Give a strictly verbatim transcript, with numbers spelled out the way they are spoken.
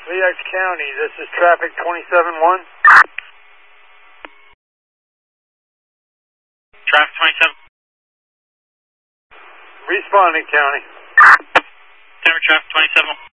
Leax County, this is traffic twenty-seven one. Traffic twenty-seven. Responding, County. Denver traffic twenty-seven.